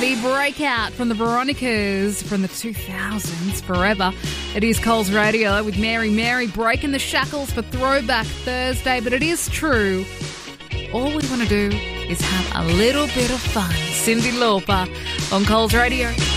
The breakout from the Veronicas from the 2000s, Forever. It is Coles Radio with Mary breaking the shackles for Throwback Thursday. But it is true, all we want to do is have a little bit of fun. Cyndi Lauper on Coles Radio.